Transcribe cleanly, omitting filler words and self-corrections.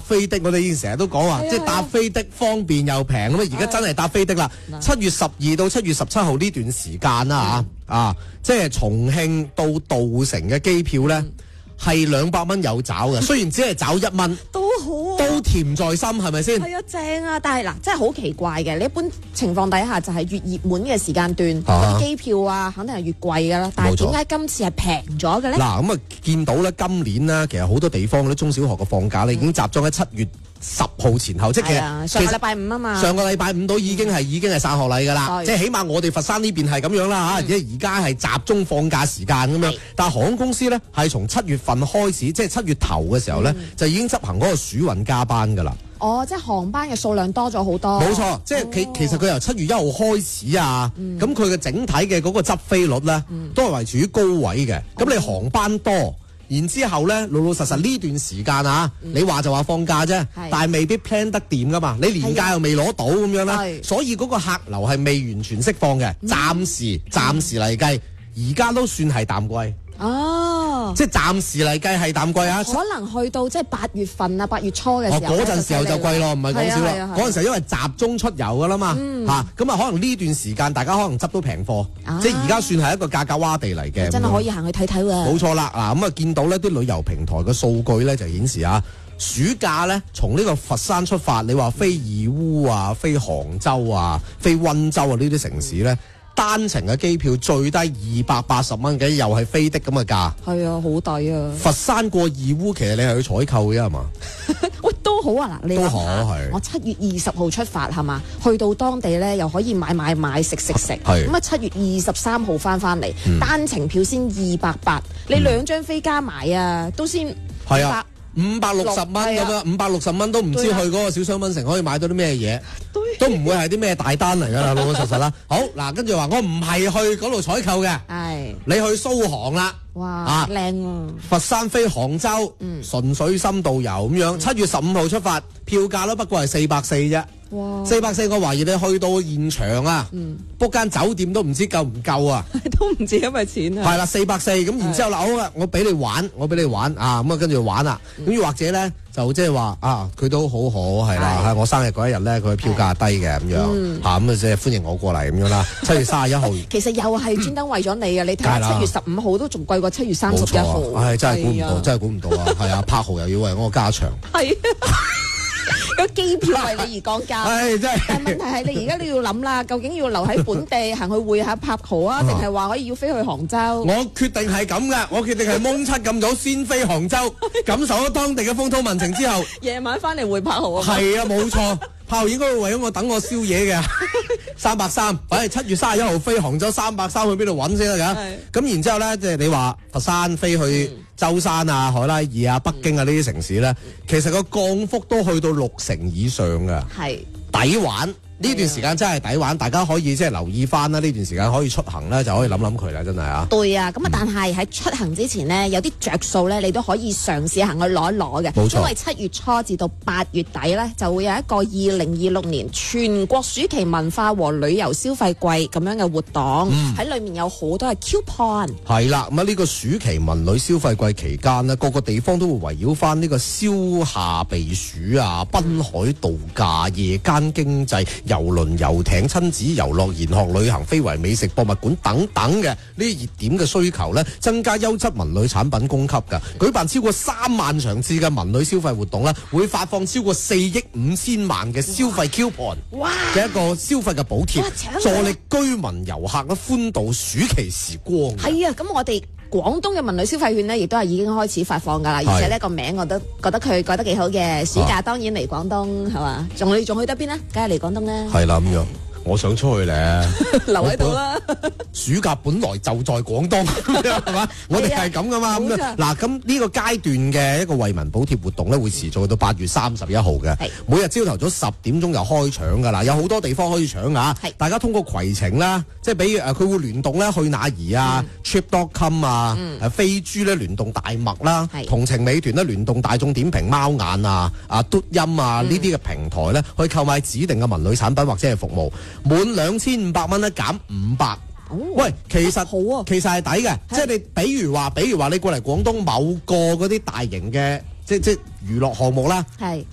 飛的，我哋以前成日都講話，即係搭飛的方便又平咁啊！而家真係搭飛的啦。7月12到7月17號呢段時間啦即係重慶到稻城嘅機票咧。係200蚊有找嘅，雖然只係找1蚊， 都好啊， 都甜在心，係咪先？ 係啊，正啊！但係嗱，真係好奇怪嘅。你一般情況底下就係越熱門嘅時間段，啲機票啊，肯定係越貴噶啦。但係點解今次係平咗嘅咧？ 嗱，咁啊，見到咧今年呢，其實好多地方嗰啲中小學嘅放假咧，已經集中喺7月10號前後，即係上個禮拜五啊嘛。 上個禮拜五都已經係散學禮㗎啦，即係起碼我哋佛山呢邊係咁樣啦嚇，而家係集中放假時間咁樣。但係航空公司咧係從7月份開始，即係7月頭嘅時候咧，就已經執行嗰個暑運加班㗎啦。 哦，即係航班嘅數量多咗好多。 冇錯，即係其實佢由7月1號開始啊，咁佢嘅整體嘅嗰個執飛率咧，都係維持於高位嘅。咁你航班多。然之後咧，老老實實呢段時間啊，你話就話放假啫，但係未必 plan 得掂噶嘛，你年假又未攞到咁樣啦，所以嗰個客流係未完全釋放嘅，暫時嚟計，而家都算係淡季。哦，即係暫時嚟計係淡季啊！ 可能去到即係8月份啊，8月初嘅時候， 嗰陣時候就貴咯，唔係講笑啦。嗰陣時候因為集中出遊噶啦嘛，咁啊可能呢段時間大家可能執到平貨，即係而家算係一個價格窪地嚟嘅。 真係可以行去睇睇喎。冇錯啦，咁啊見到呢啲旅遊平台嘅數據咧就顯示啊，暑假咧從呢個佛山出發，你話飛義烏啊、飛杭州啊、飛溫州啊呢啲城市咧。單程嘅機票最低280蚊嘅，又係飛的咁嘅價。係啊，好抵啊！佛山過義烏，其實你係去採購嘅係嘛？ 喂，都好啊嗱，你都好係。我 7月20號出發係嘛？去到當地咧又可以買食。係。咁啊7月23號翻嚟，單程票先280，你2張飛加埋啊，都先係啊。560蚊咁樣，560蚊都唔知去嗰個小商品城可以買到啲咩嘢，都唔會係啲咩大單嚟㗎啦，老老實實啦。好嗱，跟住話我唔係去嗰度採購嘅，你去蘇杭啦， 哇，靚喎！ 佛山飛杭州，純粹深度遊咁樣，7月15號出發，票價都不過係440啫。哇！440，我懷疑你去到現場啊，book 間酒店都唔知夠唔夠啊， 都唔知因為錢啊。 係啦，440咁，然之後啦，好啦，我俾你玩啊，咁啊跟住玩啦，咁又或者咧就即係話啊，佢都好好係啦，我生日嗰一日咧，佢票價低嘅咁樣嚇，咁啊即係歡迎我過嚟咁樣啦。7月31號，其實又係專登為咗你嘅，你睇下7月15號都仲貴過7月31號， 係真係估唔到啊！係啊，柏豪又要為我加場。係。 個機票為你而降價，真係。但問題係你而家都要諗啦，究竟要留喺本地行去會下柏豪啊，定係話可以要飛去杭州？ 我決定係咁噶，我決定係蒙七咁早先飛杭州，感受咗當地嘅風土民情之後， 夜晚翻嚟會柏豪啊。 係啊，冇錯，柏豪應該會為咗我等我宵夜嘅330，反正7月31號飛杭州330去邊度揾先得噶？咁然之後咧，即係你話佛山飛去舟山啊、海拉爾啊、北京啊呢啲城市咧，其實個降幅都去到60%以上噶，係抵玩。呢段時間真係抵玩，大家可以即係留意翻啦。呢段時間可以出行咧，就可以諗諗佢啦，真係啊。 對啊，咁啊，但係喺出行之前呢，有啲着數咧，你都可以嘗試行去攞一攞嘅。冇錯，因為7月初至到8月底咧，就會有一個2026年全國暑期文化和旅遊消費季咁樣嘅活動，喺裏面有好多係 coupon。 係啦，咁啊呢個暑期文旅消費季期間呢，各個地方都會圍繞翻呢個消夏避暑啊、濱海度假、夜間經濟、郵輪、遊艇、親子遊樂、研學旅行、非遺美食、博物館等等嘅呢啲熱點嘅需求咧，增加優質文旅產品供給㗎。舉辦超過3萬場次嘅文旅消費活動咧，會發放超過4億5千萬嘅消費 coupon 嘅一個消費嘅補貼，助力居民遊客咧歡度暑期時光。 係啊，咁我哋廣東嘅文旅消費券呢，亦都係已經開始發放㗎啦，而且呢個名我都覺得佢改得幾好嘅。暑假當然嚟廣東係嘛，你仲去得邊呢？梗係嚟廣東啦。 係啦，咁樣。我想出去咧， 留喺度啦。 暑假本來就在廣東，係嘛？我哋係咁噶嘛。咁嗱，咁呢個階段嘅一個惠民補貼活動咧，會持續到8月31號嘅。每日朝頭早10點鐘就開搶噶啦，有好多地方可以搶啊。大家通過攜程啦，即係比如佢會聯動咧去哪兒啊、Trip.com 啊、飛豬咧聯動大麥啦，同程美團咧聯動大眾點評、貓眼啊、嘟音啊呢啲嘅平台咧，去購買指定嘅文旅產品或者係服務。滿2500蚊咧減500。喂，其實好啊，其實係抵嘅，即係你比如話你過嚟廣東某個嗰啲大型嘅即娛樂項目啦，係